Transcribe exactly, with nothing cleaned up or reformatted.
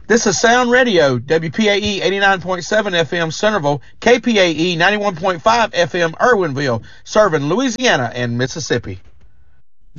This is Sound Radio, W P A E eighty-nine point seven F M Centerville, K P A E ninety-one point five F M Irwinville, serving Louisiana and Mississippi.